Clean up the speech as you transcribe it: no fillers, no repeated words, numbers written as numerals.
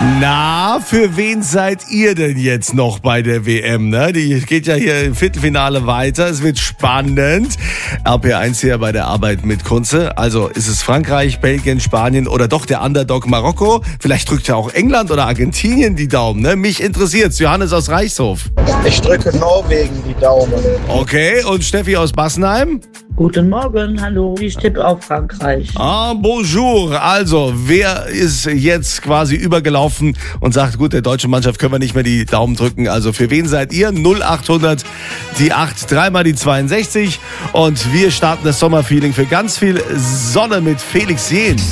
Na, für wen seid ihr denn jetzt noch bei der WM? Ne? Die geht ja hier im Viertelfinale weiter. Es wird spannend. RP1 hier bei der Arbeit mit Kunze. Also ist es Frankreich, Belgien, Spanien oder doch der Underdog Marokko? Vielleicht drückt ja auch England oder Argentinien die Daumen. Ne? Mich interessiert's. Johannes aus Reichshof. Ich drücke Norwegen die Daumen. Okay, und Steffi aus Bassenheim? Guten Morgen, hallo, ich tippe auf Frankreich. Ah, bonjour. Also, wer ist jetzt quasi übergelaufen und sagt, gut, der deutschen Mannschaft können wir nicht mehr die Daumen drücken. Also, für wen seid ihr? 0800, die 8, dreimal die 62. Und wir starten das Sommerfeeling für ganz viel Sonne mit Felix Jähn.